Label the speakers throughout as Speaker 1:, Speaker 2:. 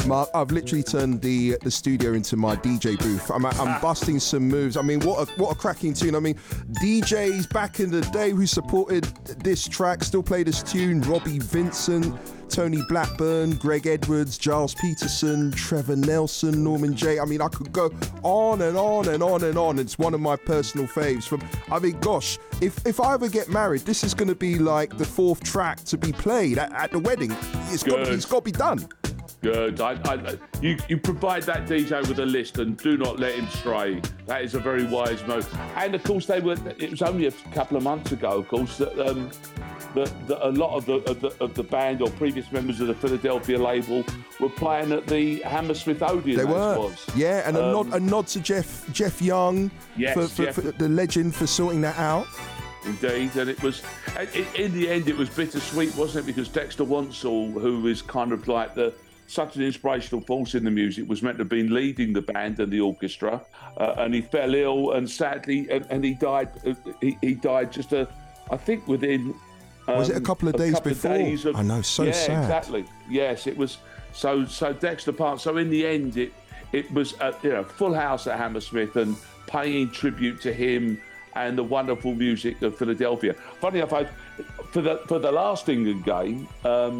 Speaker 1: Mark, I've literally turned the studio into my DJ booth. I'm busting some moves. I mean, what a cracking tune. I mean, DJs back in the day who supported this track still play this tune. Robbie Vincent, Tony Blackburn, Greg Edwards, Giles Peterson, Trevor Nelson, Norman J. I mean, I could go on and on and on and on. It's one of my personal faves. Gosh, if I ever get married, this is going to be like the fourth track to be played at the wedding. It's got to be done.
Speaker 2: Good. You provide that DJ with a list and do not let him stray. That is a very wise move. And of course, it was only a couple of months ago, of course, that a lot of the band or previous members of the Philadelphia label were playing at the Hammersmith Odeon.
Speaker 1: They were, yeah, and a nod to Jeff Young,
Speaker 2: yes,
Speaker 1: for the legend for sorting that out.
Speaker 2: Indeed, and it was in the end it was bittersweet, wasn't it? Because Dexter Wansel, who is kind of like such an inspirational force in the music, was meant to have been leading the band and the orchestra, and he fell ill, and sadly, and he died. He died just I think within.
Speaker 1: Was it a couple of days before? I know, so sad.
Speaker 2: Yeah, exactly. Yes, it was. So Dexter passed. So in the end, it was full house at Hammersmith and paying tribute to him and the wonderful music of Philadelphia. Funny enough, for the last England game,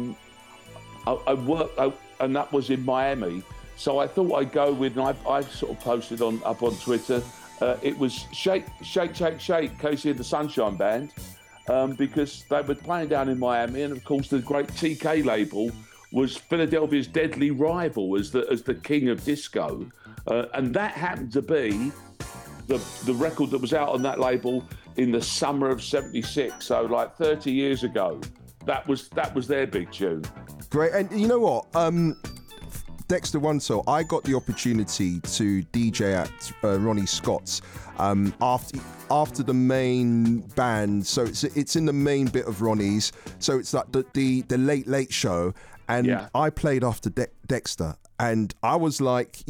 Speaker 2: I worked, and that was in Miami. So I thought I'd go with, and I sort of posted up on Twitter. It was Shake, Shake, Shake, Shake, Casey and the Sunshine Band. Because they were playing down in Miami, and of course the great TK label was Philadelphia's deadly rival as the king of disco, and that happened to be the record that was out on that label in the summer of '76. So like 30 years ago, that was their big tune.
Speaker 1: Great, and you know what? Dexter Wansel, I got the opportunity to DJ at Ronnie Scott's after the main band. So it's in the main bit of Ronnie's. So it's like the late show, and I played after Dexter, and I was like,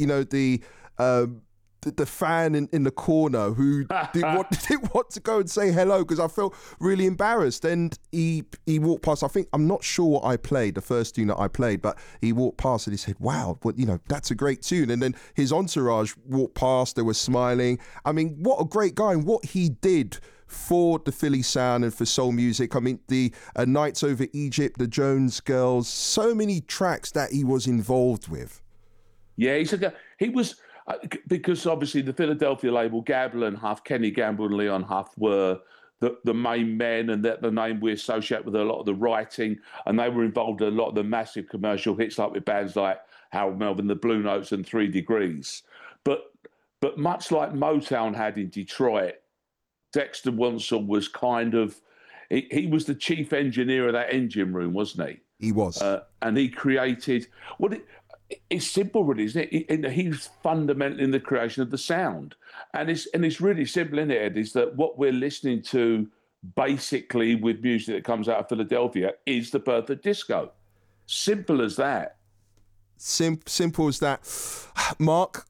Speaker 1: the fan in the corner who didn't want to go and say hello because I felt really embarrassed. And he walked past. I'm not sure what I played, the first tune that I played, but he walked past and he said, wow, that's a great tune. And then his entourage walked past, they were smiling. I mean, what a great guy, and what he did for the Philly sound and for soul music. I mean, the Nights Over Egypt, the Jones Girls, so many tracks that he was involved with.
Speaker 2: Yeah, he was... Because obviously the Philadelphia label, Gamble and Huff, Kenny Gamble and Leon Huff were the main men, and that the name we associate with a lot of the writing, and they were involved in a lot of the massive commercial hits, like with bands like Harold Melvin, the Blue Notes and 3 Degrees. But much like Motown had in Detroit, Dexter Wansel was kind of, he was the chief engineer of that engine room, wasn't he?
Speaker 1: He was.
Speaker 2: And he created... It's simple, really, isn't it? He's fundamental in the creation of the sound, and it's really simple, isn't it, Ed? Is that what we're listening to, basically, with music that comes out of Philadelphia, is the birth of disco. Simple as that.
Speaker 1: Simple as that. Mark,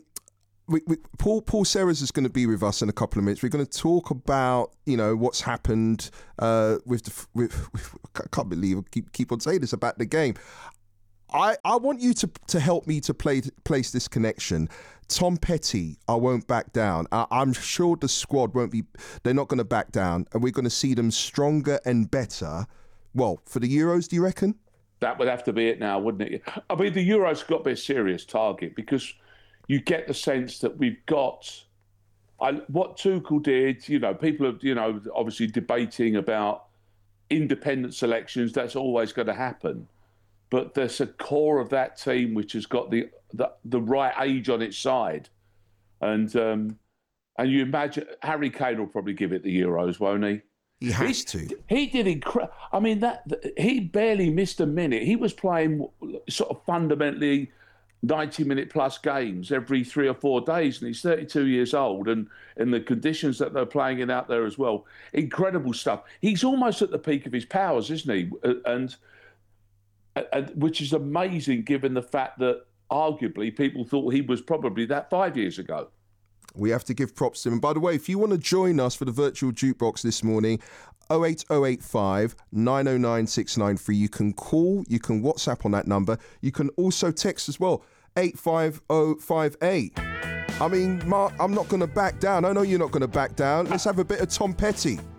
Speaker 1: Paul Serras is going to be with us in a couple of minutes. We're going to talk about what's happened with I can't believe I keep on saying this about the game. I want you to help me to place this connection. Tom Petty, I won't back down. I'm sure the squad they're not going to back down, and we're going to see them stronger and better. Well, for the Euros, do you reckon?
Speaker 2: That would have to be it now, wouldn't it? I mean, the Euros got to be a serious target, because you get the sense that we've got... what Tuchel did, people are, obviously debating about independent selections. That's always going to happen. But there's a core of that team which has got the right age on its side, and you imagine Harry Kane will probably give it the Euros, won't he?
Speaker 1: He has to.
Speaker 2: He did incredible. I mean, he barely missed a minute. He was playing sort of fundamentally 90-minute plus games every 3 or 4 days, and he's 32 years old, and in the conditions that they're playing in out there as well, incredible stuff. He's almost at the peak of his powers, isn't he? And which is amazing, given the fact that arguably people thought he was probably that 5 years ago.
Speaker 1: We have to give props to him. And by the way, if you want to join us for the virtual jukebox this morning, 08085 909 693. You can call, you can WhatsApp on that number. You can also text as well, 85058. I mean, Mark, I'm not going to back down. I know you're not going to back down. Let's have a bit of Tom Petty.